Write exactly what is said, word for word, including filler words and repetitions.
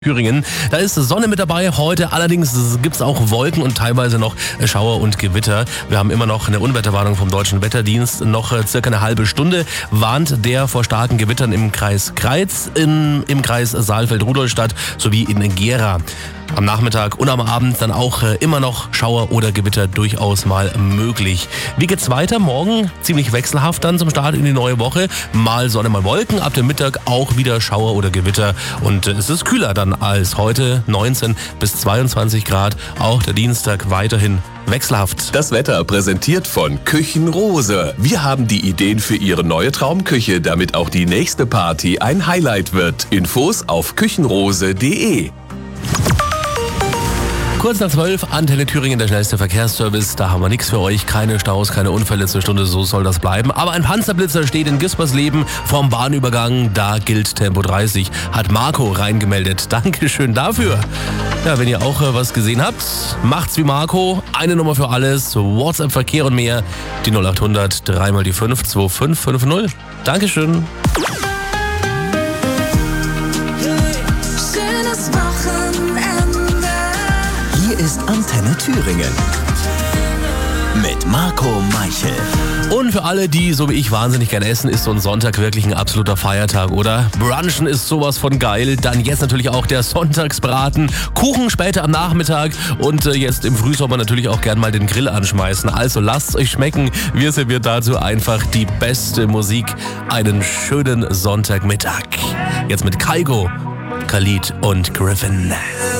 Thüringen. Da ist Sonne mit dabei heute, allerdings gibt es auch Wolken und teilweise noch Schauer und Gewitter. Wir haben immer noch eine Unwetterwarnung vom Deutschen Wetterdienst. Noch circa eine halbe Stunde warnt der vor starken Gewittern im Kreis Kreiz, in, im Kreis Saalfeld-Rudolstadt sowie in Gera. Am Nachmittag und am Abend dann auch immer noch Schauer oder Gewitter durchaus mal möglich. Wie geht's weiter? Morgen ziemlich wechselhaft dann zum Start in die neue Woche. Mal Sonne, mal Wolken. Ab dem Mittag auch wieder Schauer oder Gewitter. Und es ist kühler dann als heute. neunzehn bis zweiundzwanzig Grad. Auch der Dienstag weiterhin wechselhaft. Das Wetter präsentiert von Küchenrose. Wir haben die Ideen für Ihre neue Traumküche, damit auch die nächste Party ein Highlight wird. Infos auf küchenrose punkt de. Kurz nach zwölf, Antenne Thüringen, der schnellste Verkehrsservice. Da haben wir nichts für euch. Keine Staus, keine Unfälle zur Stunde, so soll das bleiben. Aber ein Panzerblitzer steht in Gispersleben vorm Bahnübergang. Da gilt Tempo dreißig. Hat Marco reingemeldet. Dankeschön dafür. Ja, wenn ihr auch äh, was gesehen habt, macht's wie Marco. Eine Nummer für alles. WhatsApp, Verkehr und mehr. Die null acht hundert, dreimal die fünf, zwei fünf fünf null. Dankeschön. Ist Antenne Thüringen mit Marco Meichel. Und für alle, die so wie ich wahnsinnig gern essen, ist so ein Sonntag wirklich ein absoluter Feiertag, oder? Brunchen ist sowas von geil. Dann jetzt natürlich auch der Sonntagsbraten, Kuchen später am Nachmittag und äh, jetzt im Frühsommer natürlich auch gern mal den Grill anschmeißen. Also lasst's euch schmecken. Wir servieren dazu einfach die beste Musik. Einen schönen Sonntagmittag. Jetzt mit Kaigo, Khalid und Griffin.